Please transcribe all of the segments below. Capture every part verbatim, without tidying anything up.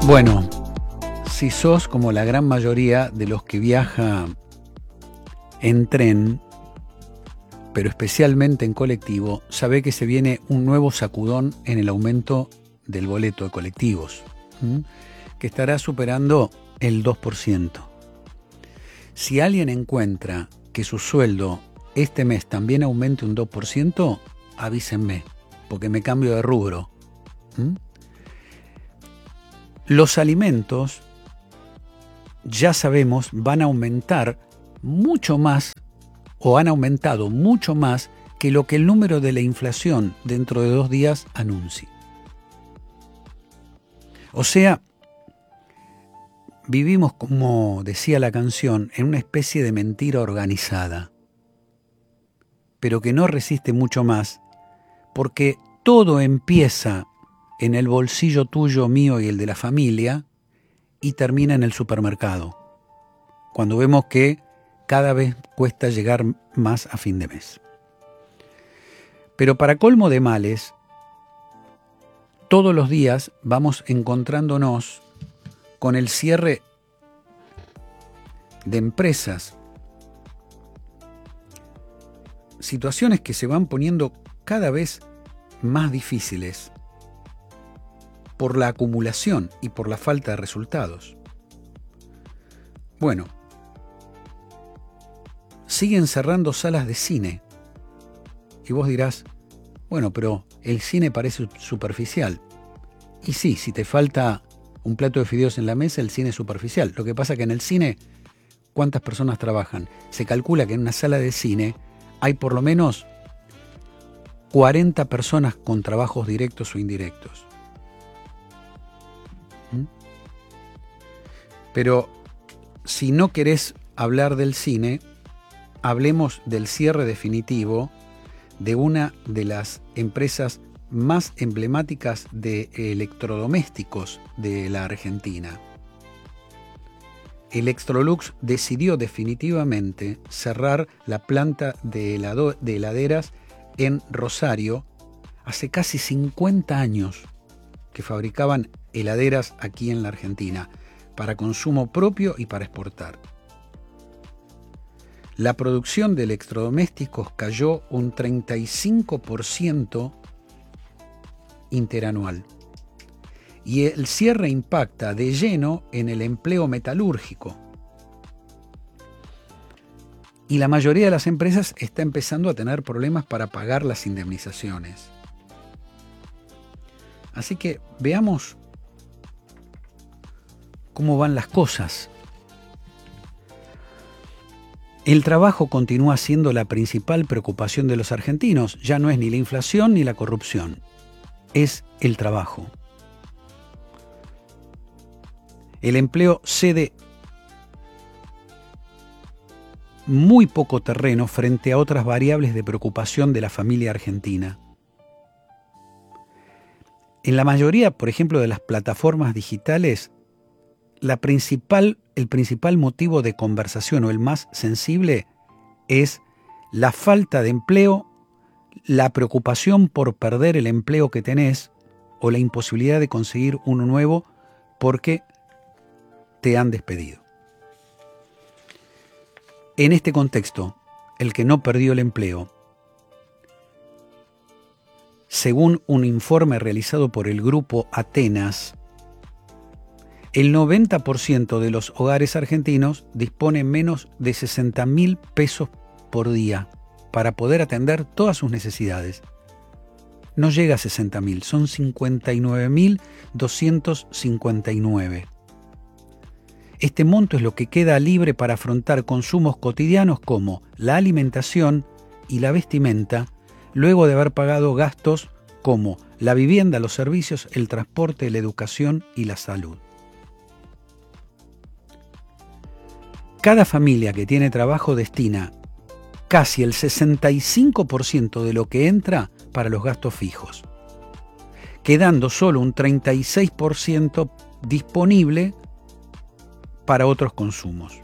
Bueno, si sos como la gran mayoría de los que viaja en tren, pero especialmente en colectivo, sabe que se viene un nuevo sacudón en el aumento del boleto de colectivos, ¿m? que estará superando el dos por ciento. Si alguien encuentra que su sueldo este mes también aumente un dos por ciento, avísenme, porque me cambio de rubro. ¿m? Los alimentos, ya sabemos, van a aumentar mucho más, o han aumentado mucho más, que lo que el número de la inflación dentro de dos días anuncie. O sea, vivimos, como decía la canción, en una especie de mentira organizada, pero que no resiste mucho más, porque todo empieza en el bolsillo tuyo, mío y el de la familia, y termina en el supermercado, cuando vemos que cada vez cuesta llegar más a fin de mes. Pero para colmo de males, todos los días vamos encontrándonos con el cierre de empresas, situaciones que se van poniendo cada vez más difíciles por la acumulación y por la falta de resultados. Bueno, siguen cerrando salas de cine. Y vos dirás, bueno, pero el cine parece superficial. Y sí, si te falta un plato de fideos en la mesa, el cine es superficial. Lo que pasa es que en el cine, ¿cuántas personas trabajan? Se calcula que en una sala de cine hay por lo menos cuarenta personas con trabajos directos o indirectos. ¿Mm? Pero si no querés hablar del cine, hablemos del cierre definitivo de una de las empresas más emblemáticas de electrodomésticos de la Argentina. Electrolux decidió definitivamente cerrar la planta de, helado, de heladeras en Rosario hace casi cincuenta años que fabricaban heladeras aquí en la Argentina para consumo propio y para exportar. La producción de electrodomésticos cayó un treinta y cinco por ciento interanual. Y el cierre impacta de lleno en el empleo metalúrgico. Y la mayoría de las empresas está empezando a tener problemas para pagar las indemnizaciones. Así que veamos cómo van las cosas. El trabajo continúa siendo la principal preocupación de los argentinos. Ya no es ni la inflación ni la corrupción. Es el trabajo. El empleo cede muy poco terreno frente a otras variables de preocupación de la familia argentina. En la mayoría, por ejemplo, de las plataformas digitales, la principal, el principal motivo de conversación o el más sensible es la falta de empleo, la preocupación por perder el empleo que tenés o la imposibilidad de conseguir uno nuevo porque te han despedido. En este contexto, el que no perdió el empleo, según un informe realizado por el grupo Atenas, el noventa por ciento de los hogares argentinos dispone menos de sesenta mil pesos por día para poder atender todas sus necesidades. No llega a sesenta mil, son cincuenta y nueve mil doscientos cincuenta y nueve. Este monto es lo que queda libre para afrontar consumos cotidianos como la alimentación y la vestimenta, luego de haber pagado gastos como la vivienda, los servicios, el transporte, la educación y la salud. Cada familia que tiene trabajo destina casi el sesenta y cinco por ciento de lo que entra para los gastos fijos, quedando solo un treinta y seis por ciento disponible para otros consumos.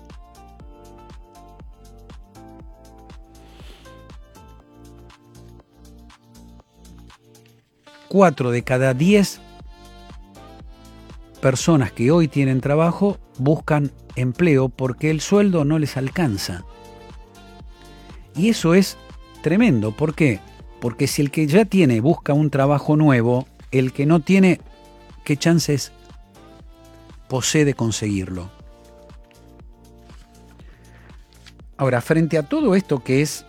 Cuatro de cada diez personas que hoy tienen trabajo buscan empleo porque el sueldo no les alcanza. Y eso es tremendo. ¿Por qué? Porque si el que ya tiene busca un trabajo nuevo, el que no tiene, ¿qué chances posee de conseguirlo? Ahora, frente a todo esto que es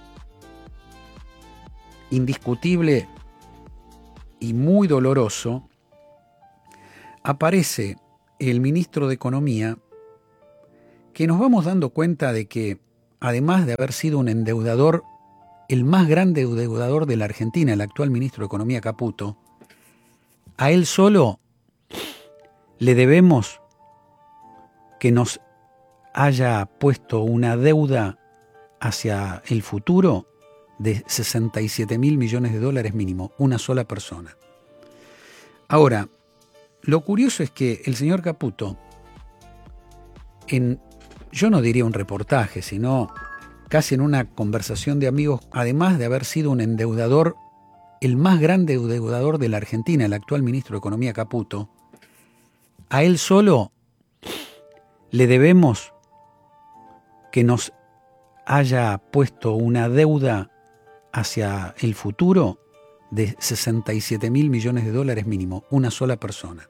indiscutible y muy doloroso, aparece el ministro de Economía, que nos vamos dando cuenta de que, además de haber sido un endeudador, el más grande endeudador de la Argentina, el actual ministro de Economía Caputo, a él solo le debemos que nos haya puesto una deuda hacia el futuro de sesenta y siete mil millones de dólares mínimo, una sola persona. Ahora, lo curioso es que el señor Caputo, en, yo no diría un reportaje, sino casi en una conversación de amigos, además de haber sido un endeudador, el más grande endeudador de la Argentina, el actual ministro de Economía Caputo, a él solo le debemos que nos haya puesto una deuda hacia el futuro de sesenta y siete mil millones de dólares mínimo, una sola persona.